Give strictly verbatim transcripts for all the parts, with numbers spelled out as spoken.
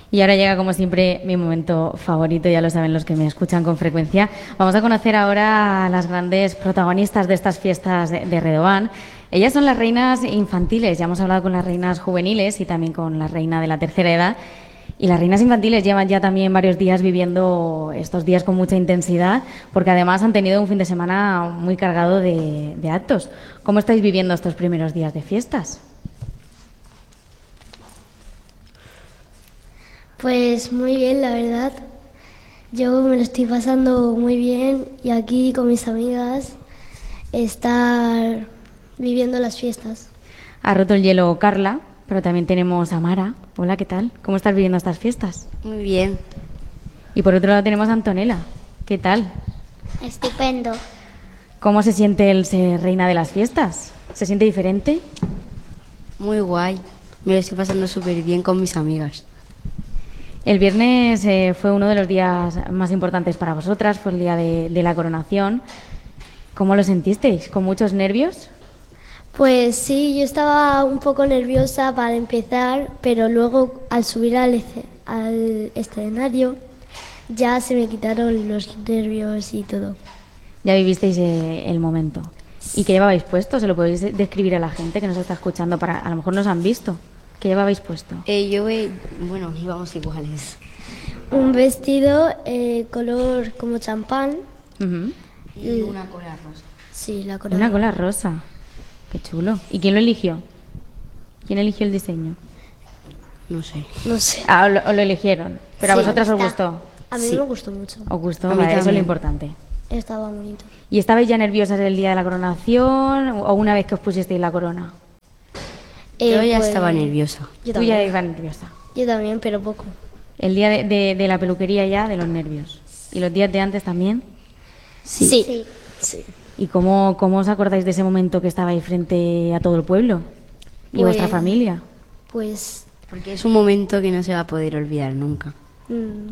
Y ahora llega, como siempre, mi momento favorito, ya lo saben los que me escuchan con frecuencia. Vamos a conocer ahora a las grandes protagonistas de estas fiestas de, de Redován. Ellas son las reinas infantiles, ya hemos hablado con las reinas juveniles y también con la reina de la tercera edad. Y las reinas infantiles llevan ya también varios días viviendo estos días con mucha intensidad, porque además han tenido un fin de semana muy cargado de, de actos. ¿Cómo estáis viviendo estos primeros días de fiestas? Pues muy bien, la verdad. Yo me lo estoy pasando muy bien y aquí con mis amigas estar viviendo las fiestas. Ha roto el hielo Carla, pero también tenemos a Mara. Hola, ¿qué tal? ¿Cómo estás viviendo estas fiestas? Muy bien. Y por otro lado tenemos a Antonella. ¿Qué tal? Estupendo. ¿Cómo se siente el ser reina de las fiestas? ¿Se siente diferente? Muy guay. Me lo estoy pasando súper bien con mis amigas. El viernes eh, fue uno de los días más importantes para vosotras, fue el día de, de la coronación. ¿Cómo lo sentisteis? ¿Con muchos nervios? Pues sí, yo estaba un poco nerviosa para empezar, pero luego al subir al, ece- al escenario ya se me quitaron los nervios y todo. Ya vivisteis eh, el momento. ¿Y qué llevabais puesto? ¿Se lo podéis de- describir a la gente que nos está escuchando? Para, a lo mejor nos han visto. ¿Qué llevabais puesto? Eh, yo, eh, bueno, íbamos iguales. Un vestido eh, color como champán. Ujú. Y una cola rosa. Sí, la corona. Una cola rosa. Qué chulo. ¿Y quién lo eligió? ¿Quién eligió el diseño? No sé. No sé. Ah, o lo, o lo eligieron. Pero a Sí. vosotras os Está. gustó. A mí Sí. me gustó mucho. Os gustó, A mí vale, eso es lo también. importante. Estaba bonito. ¿Y estabais ya nerviosas el día de la coronación o una vez que os pusisteis la corona? Yo Eh, ya pues, estaba nerviosa. Yo Tú ya también. ibas nerviosa. Yo también, pero poco. El día de, de- de la peluquería ya, de los nervios. ¿Y los días de antes también? Sí. Sí. Sí. ¿Y cómo, cómo os acordáis de ese momento que estabais frente a todo el pueblo? ¿Y Pues- vuestra familia? Pues Porque es un momento que no se va a poder olvidar nunca. mm,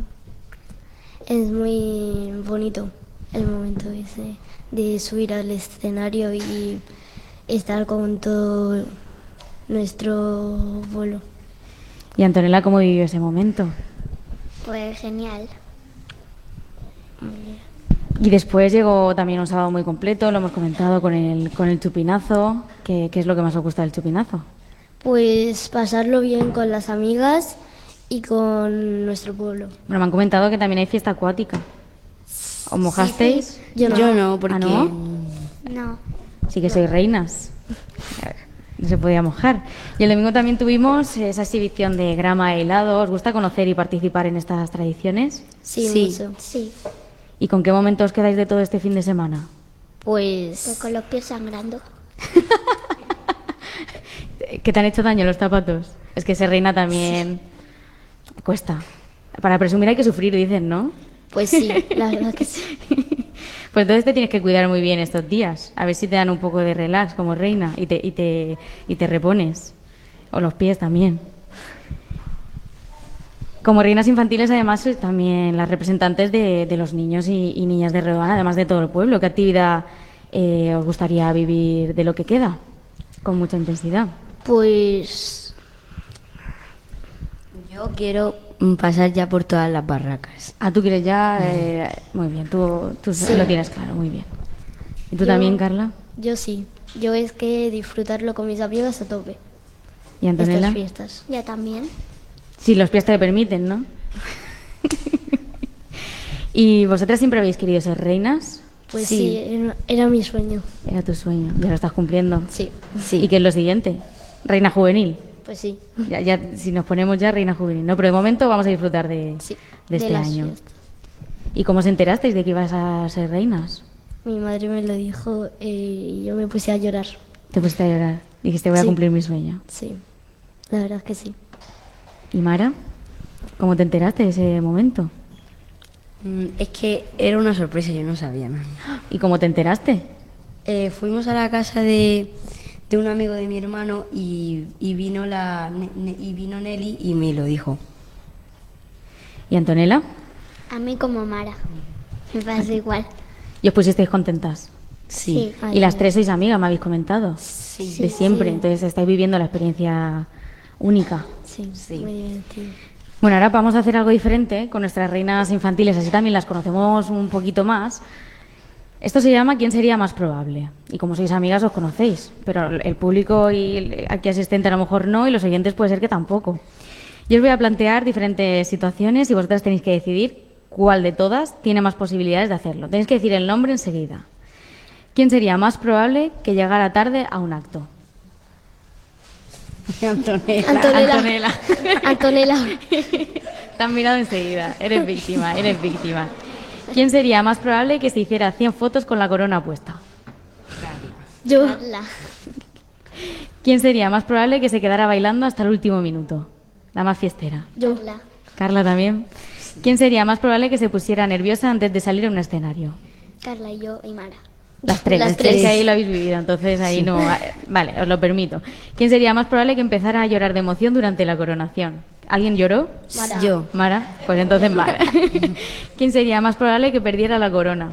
es muy bonito el momento ese de subir al escenario y estar con todo nuestro vuelo. ¿Y Antonella cómo vivió ese momento? Pues genial. Y después llegó también un sábado muy completo, lo hemos comentado con el, con el chupinazo. ¿Qué, qué es lo que más os gusta del chupinazo? Pues pasarlo bien con las amigas y con nuestro pueblo. Bueno, me han comentado que también hay fiesta acuática. ¿Os mojasteis? Yo no. Yo no, porque ¿Ah, no? No. Sí que sois reinas. No se podía mojar. Y el domingo también tuvimos esa exhibición de grama e helado. ¿Os gusta conocer y participar en estas tradiciones? Sí, Sí. mucho. Sí. ¿Y con qué momento os quedáis de todo este fin de semana? Pues Pues con los pies sangrando. ¿Qué te han hecho daño los zapatos? Es que ser reina también cuesta. Para presumir hay que sufrir, dicen, ¿no? pues sí, la verdad que sí. Pues entonces te tienes que cuidar muy bien estos días. A ver si te dan un poco de relax como reina y te, y te, y te repones. O los pies también. Como reinas infantiles, además, sois también las representantes de, de los niños y, y niñas de Redován, además de todo el pueblo. ¿Qué actividad eh, os gustaría vivir de lo que queda? Con mucha intensidad. Pues Yo quiero mm, pasar ya por todas las barracas. Ah, tú quieres ya... eh, muy bien, tú, tú lo tienes claro, muy bien. ¿Y tú Yo- también, Carla? yo sí. Yo es que disfrutarlo con mis amigas a tope. ¿Y Antonella? Estas fiestas. Yo también. Sí, los pies te lo permiten, ¿no? ¿Y vosotras siempre habéis querido ser reinas? Pues sí, era, era mi sueño. Era tu sueño, ya lo estás cumpliendo. Sí, Sí. ¿Y qué es lo siguiente? Reina juvenil. pues sí. Ya, ya, si nos ponemos ya reina juvenil, ¿no? Pero de momento vamos a disfrutar de, Sí, de este las año. fiestas. ¿Y cómo os enterasteis de que ibas a ser reinas? Mi madre me lo dijo eh, y yo me puse a llorar. Te pusiste a llorar. Dijiste, voy a Sí. cumplir mi sueño. Sí, la verdad que sí. ¿Y Mara? ¿Cómo te enteraste de ese momento? Mm, Es que era una sorpresa, yo no sabía nada. ¿Y cómo te enteraste? Eh, fuimos a la casa de, de un amigo de mi hermano y, y vino la Ne- Ne- y vino Nelly y me lo dijo. ¿Y Antonella? A mí como Mara. Me pasa igual. ¿Y os pusisteis contentas? Sí. Sí. Y las tres sois amigas, me habéis comentado. Sí. De siempre. Entonces estáis viviendo la experiencia única. Sí, Sí. muy divertido. Bueno, ahora vamos a hacer algo diferente con nuestras reinas infantiles, así también las conocemos un poquito más. Esto se llama ¿Quién sería más probable? Y como sois amigas os conocéis, pero el público y el aquí asistente a lo mejor no, y los oyentes puede ser que tampoco. Yo os voy a plantear diferentes situaciones y vosotras tenéis que decidir cuál de todas tiene más posibilidades de hacerlo. Tenéis que decir el nombre enseguida. ¿Quién sería más probable que llegara tarde a un acto? Antonella. Antonella. Antonella. Antonella. Te han mirado enseguida. Eres víctima, eres víctima. ¿Quién sería más probable que se hiciera cien fotos con la corona puesta? Yo. Carla. ¿Quién sería más probable que se quedara bailando hasta el último minuto? La más fiestera. Yo. Carla. Carla también. ¿Quién sería más probable que se pusiera nerviosa antes de salir a un escenario? Carla y yo y Mara. Las tres. Las Es que tres. ahí lo habéis vivido, entonces ahí no... Vale, os lo permito. ¿Quién sería más probable que empezara a llorar de emoción durante la coronación? ¿Alguien lloró? Mara. Yo. Mara, pues entonces Mara. ¿Quién sería más probable que perdiera la corona?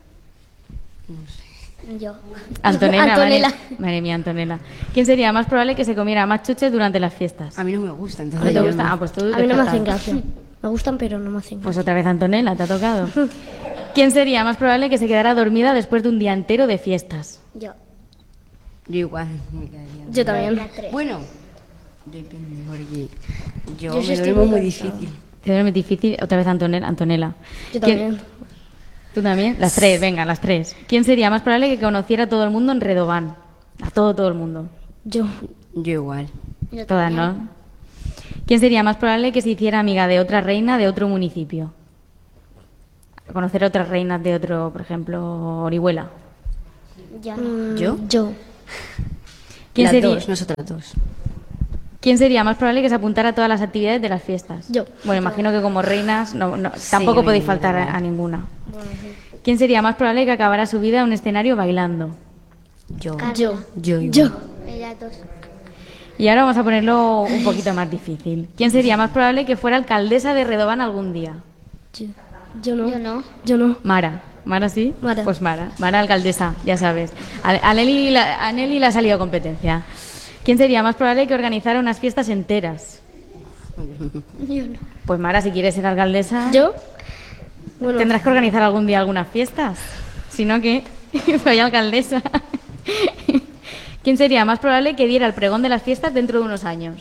Yo. Antonella. Antonella. Madre, madre mía, Antonella. ¿Quién sería más probable que se comiera más chuches durante las fiestas? A mí no me gusta, ¿No entonces te yo gusta? no. Ah, pues tú A mí no me descartado. hacen gracia. Me gustan, pero no me hacen Pues gracia. otra vez Antonella, te ha tocado. ¿Quién sería más probable que se quedara dormida después de un día entero de fiestas? Yo. Yo igual me quedaría. Yo también. Las tres. Bueno, depende, porque yo, Yo sí me estoy lo veo muy muy cansada. difícil. Te duerme difícil. Otra vez Antonella. Antonella. Yo ¿Quién- también. ¿Tú también? Las tres, venga, las tres. ¿Quién sería más probable que conociera a todo el mundo en Redován? A todo, todo el mundo. Yo. Yo igual. Yo Todas, también. ¿no? ¿Quién sería más probable que se hiciera amiga de otra reina de otro municipio? Conocer a otras reinas de otro, por ejemplo, Orihuela. Yo. Mm, ¿Yo? Yo. ¿Quién Las sería, dos, nosotras dos. ¿Quién sería más probable que se apuntara a todas las actividades de las fiestas? Yo. Bueno, imagino que como reinas no, no- tampoco Sí, podéis faltar a, ¿verdad? a ninguna. ¿Quién sería más probable que acabara su vida en un escenario bailando? Yo. Carla. Yo. Yo igual. Yo. Ellas dos. Y ahora vamos a ponerlo un poquito más difícil. ¿Quién sería más probable que fuera alcaldesa de Redován algún día? Yo. Yo no. Yo no. Yo no. Mara. ¿Mara sí? Mara. Pues Mara. Mara alcaldesa, ya sabes. A, a Nelly, la- a Nelly le ha salido competencia. ¿Quién sería más probable que organizara unas fiestas enteras? Yo no. Pues Mara, si quieres ser alcaldesa, Yo. Bueno. tendrás que organizar algún día algunas fiestas. Si no, ¿qué? Soy alcaldesa. ¿Quién sería más probable que diera el pregón de las fiestas dentro de unos años?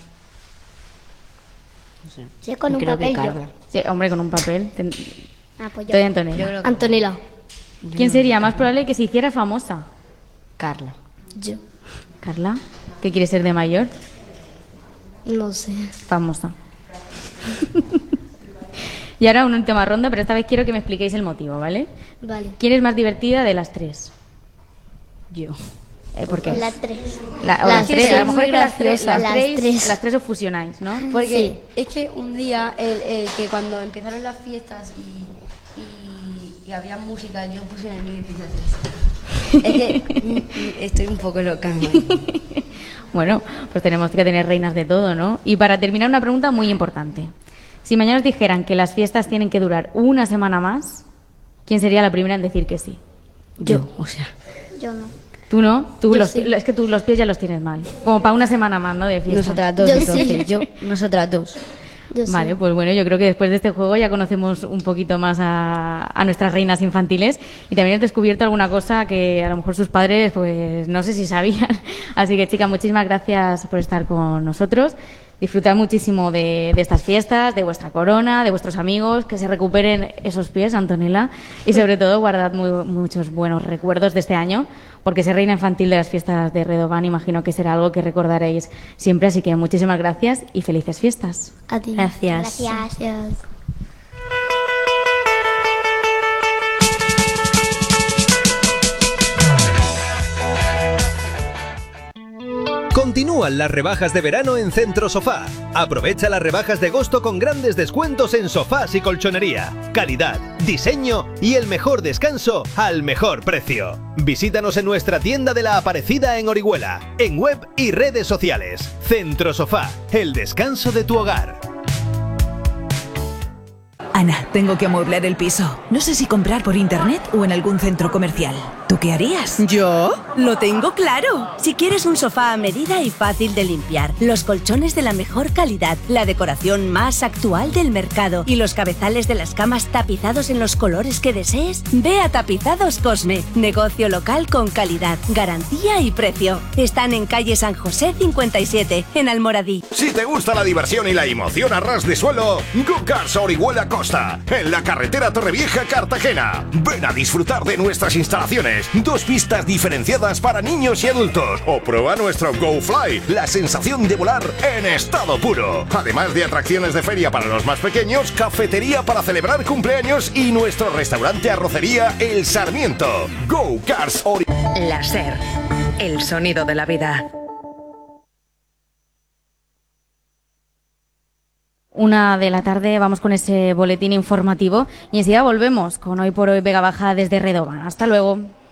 No sé. Sí, con un Creo que papel yo. Carla. Sí, hombre, con un papel. Ten- Ah, pues yo. Estoy Antonella. Yo creo que Antonella. ¿Quién sería más probable que se hiciera famosa? Carla. Yo. Carla, ¿qué quiere ser de mayor? No sé. Famosa. Y ahora una última ronda, pero esta vez quiero que me expliquéis el motivo, ¿vale? Vale. ¿Quién es más divertida de las tres? Yo. Eh, ¿Por qué? Las tres. La- o las las tres, tres a lo son mejor muy que las tres, las, graciosas. tres, Las tres. las tres os fusionáis, ¿no? Porque es que un día, el, el que cuando empezaron las fiestas y, y, y había música, yo puse en el mío y empecé a hacer Es que mm, mm, estoy un poco loca. ¿No? Bueno, pues tenemos que tener reinas de todo, ¿no? Y para terminar, una pregunta muy importante. Si mañana os dijeran que las fiestas tienen que durar una semana más, ¿quién sería la primera en decir que sí? Yo, o sea. Yo no. ¿Tú no? Tú Yo los, sí. Es que tú los pies ya los tienes mal. Como para una semana más, ¿no? De fiesta. Nosotras dos, Yo entonces. sí. Yo, nosotras dos. Yo sí. Vale, pues bueno, yo creo que después de este juego ya conocemos un poquito más a, a nuestras reinas infantiles y también he descubierto alguna cosa que a lo mejor sus padres, pues no sé si sabían. Así que, chicas, muchísimas gracias por estar con nosotros. Disfrutad muchísimo de, de estas fiestas, de vuestra corona, de vuestros amigos, que se recuperen esos pies, Antonella, y sobre todo guardad muy- muchos buenos recuerdos de este año, porque ser reina infantil de las fiestas de Redován imagino que será algo que recordaréis siempre, así que muchísimas gracias y felices fiestas. A ti. Gracias. Gracias. Continúan las rebajas de verano en Centro Sofá. Aprovecha las rebajas de agosto con grandes descuentos en sofás y colchonería. Calidad, diseño y el mejor descanso al mejor precio. Visítanos en nuestra tienda de la Aparecida en Orihuela, en web y redes sociales. Centro Sofá, el descanso de tu hogar. Ana, tengo que amueblar el piso. No sé si comprar por internet o en algún centro comercial. ¿Tú qué harías? ¿Yo? Lo tengo claro. Si quieres un sofá a medida y fácil de limpiar, los colchones de la mejor calidad, la decoración más actual del mercado y los cabezales de las camas tapizados en los colores que desees, ve a Tapizados Cosme. Negocio local con calidad, garantía y precio. Están en calle San José cincuenta y siete, en Almoradí. Si te gusta la diversión y la emoción a ras de suelo, Go Cars Orihuela Costa, en la carretera Torrevieja-Cartagena. Ven a disfrutar de nuestras instalaciones. Dos pistas diferenciadas para niños y adultos. O prueba nuestro Go Fly, la sensación de volar en estado puro. Además de atracciones de feria para los más pequeños, cafetería para celebrar cumpleaños y nuestro restaurante arrocería El Sarmiento. Go Cars Orihuela. La SER, el sonido de la vida. Una de la tarde, vamos con ese boletín informativo y enseguida volvemos con Hoy por Hoy Vega Baja desde Redován. Hasta luego.